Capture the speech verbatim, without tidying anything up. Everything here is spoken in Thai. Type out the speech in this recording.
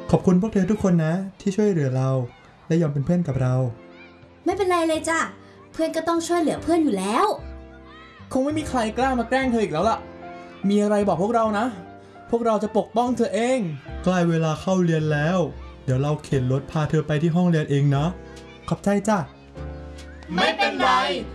ขอบคุณพวกเธอทุกคนนะที่ช่วยเหลือเราและยอมเป็นเพื่อนกับเราไม่เป็นไรเลยจ้ะเพื่อนก็ต้องช่วยเหลือเพื่อนอยู่แล้วคงไม่มีใครกล้ามาแกล้งเธออีกแล้วล่ะมีอะไรบอกพวกเรานะพวกเราจะปกป้องเธอเองใกล้เวลาเข้าเรียนแล้วเดี๋ยวเราเข็นรถพาเธอไปที่ห้องเรียนเองนะขอบใจจ้ะไม่เป็นไร